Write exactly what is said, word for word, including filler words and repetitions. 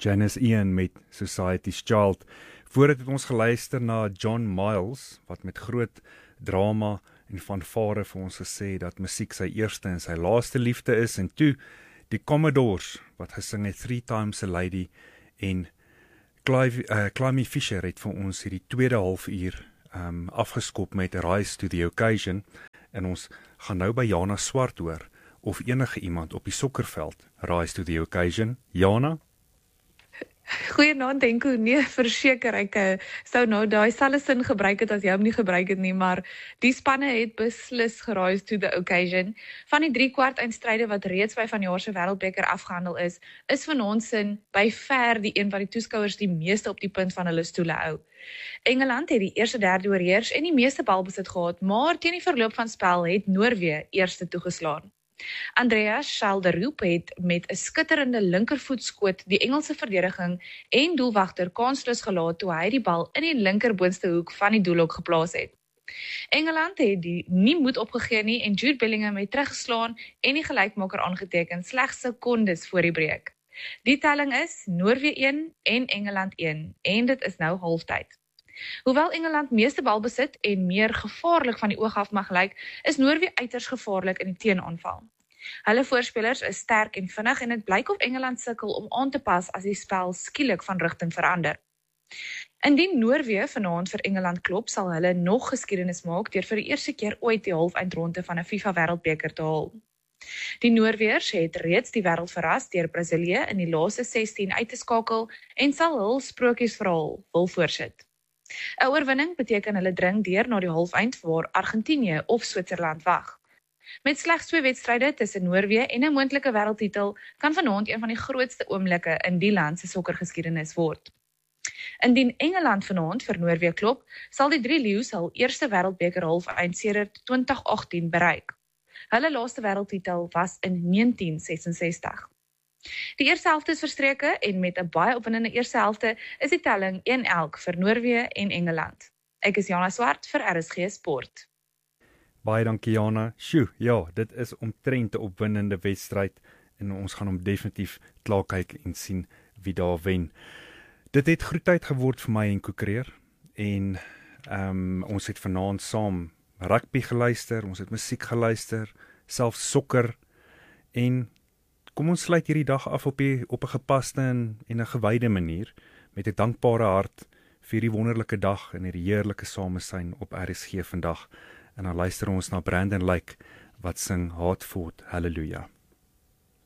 Janice Ian met Society's Child. Voordat het ons geluister na John Miles, wat met groot drama en fanfare vir ons gesê dat musiek sy eerste en sy laaste liefde is, en toe die Commodores, wat gesing het Three Times a Lady, en Clive, uh, Climie Fisher het vir ons hierdie tweede halfuur um, afgeskop met Rise to the Occasion, en ons gaan nou by Jana Swart hoor, of enige iemand op die sokkerveld Rise to the Occasion. Jana? Goeienaand Denko, nee, verseker, ek uh, sou nou daai selfde sin gebruik het as jy hom nie gebruik het nie, maar die spanne het beslis gerise to the occasion. Van die drie kwart eindstryde wat reeds by vanjaar se Wêreldbeker afgehandel is, is van ons sin by ver die een wat die toeskouers die meeste op die punt van hulle stoele hou. Engeland het die eerste derde oorheers en die meeste balbesit gehad, maar teen die verloop van spel het Noorwe eerste toegeslaan. Andreas Schalderoep het met 'n skitterende linkervoetskoot die Engelse verdediging en doelwagter kansloos gelaat toe hy die bal in die linkerboonste hoek van die doelhok geplaas het. Engeland het die nie moed opgegee nie en Jude Bellingham het teruggeslaan en die gelykmaker aangeteken slegs sekondes voor die breek. Die telling is Noorwe een en Engeland een en dit is nou halftyd. Hoewel Engeland meeste balbesit en meer gevaarlik van die oog af mag lyk, is Noorwe uiters gevaarlik in die teenaanval. Hulle voorspelers is sterk en vinnig en dit blyk of Engeland sukkel om aan te pas as die spel skielik van rigting verander. Indien Noorwe vanaand vir Engeland klop, sal hulle nog geskiedenis maak deur vir die eerste keer ooit die halfeindronde van 'n FIFA Wêreldbeker te haal. Die Noorweërs het reeds die wêreld verras deur Brasilië in die laaste sestien uit te skakel en sal hul sprokiesverhaal wil voorsit. 'n Oorwinning beteken hulle dring deur na die halfeind waar Argentinië of Switserland wag. Met slegs twee wedstryde tussen Noorwe en 'n moontlike wêreldtitel kan vanaand een van die grootste oomblikke in die land se sokkergeskiedenis word. Indien Engeland vanaand vir Noorwe klop, sal die drie leeu's hul eerste wêreldbeker halfeind sedert twintig agttien bereik. Hulle laaste wêreldtitel was in negentien sesensestig. Die eerste helfte is verstreke en met 'n baie opwindende eerste helfte is die telling een elk vir Noorwe en Engeland. Ek is Jana Swart vir R S G Sport. Baie dankie Jana. Sjoe, ja, dit is omtrent 'n opwindende wedstryd en ons gaan hom definitief klaar kyk en sien wie daar wen. Dit het groetheid geword vir my en Koekreer en um, ons het vanaand saam rugby geluister, ons het musiek geluister, selfs sokker en kom ons sluit hierdie dag af op, die, op 'n gepaste en, en 'n gewyde manier met 'n dankbare hart vir die wonderlike dag en die heerlike samesyn op R S G vandag. En dan luister ons na Brandon Lake wat sing Hartford Hallelujah.